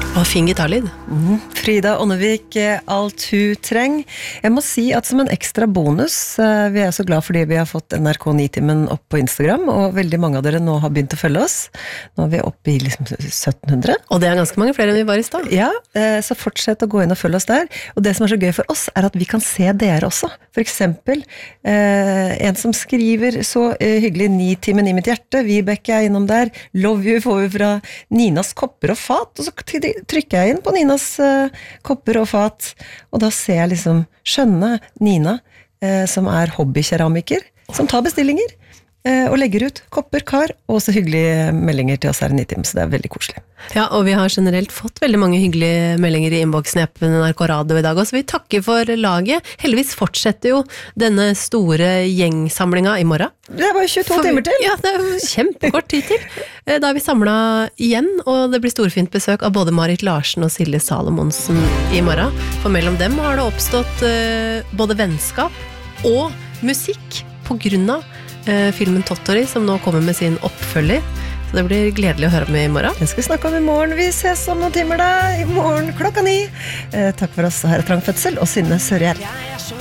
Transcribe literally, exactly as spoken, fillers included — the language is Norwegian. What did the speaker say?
Og fin gitarlyd. Mm. Frida Ånnevik, alt hun treng. Jeg må si at som en ekstra bonus, vi er så glad fordi vi har fått N R K Nitimen opp på Instagram, og veldig mange av dere nå har begynt å følge oss. Nå er vi oppe i liksom sytten hundre. Og det er ganske mange flere enn vi var i stad. Ja, så fortsett å gå inn og følge oss der. Og det som er så gøy for oss, er at vi kan se dere også. For eksempel, en som skriver så hyggelig Nitimen i mitt hjerte, Vibeke er innom der, Love you får vi fra Ninas kopper og fat, og så trykker jeg inn på Ninas uh, kopper og fat, og da ser jeg liksom skjønne Nina, uh, som er hobbykeramiker, som tar bestillinger, uh, og legger ut kopper, kar, og også hyggelige meldinger til oss her i Nitimen, så det er veldig koselig. Ja, og vi har generelt fått veldig mange hyggelige meldinger i innboksen i appen N R K Radio i dag, så vi takker for laget. Heldigvis fortsetter jo denne store gjengsamlinga i morgen. Det er bare tjueto timer til. Ja, det er kjempekort tid til. Da er vi samlet igjen, og det blir storfint besøk av både Marit Larsen og Silje Salomonsen i morgen. For mellom dem har det oppstått uh, både vennskap og musikk på grunn av uh, filmen Tottori, som nå kommer med sin oppfølger. Så det blir gledelig å høre om i morgen. Det skal vi snakke om i morgen. Vi ses om noen timer da, i morgen klokka ni. Eh, takk for oss, her er Trang Fødsel og Synne Sørgjerd.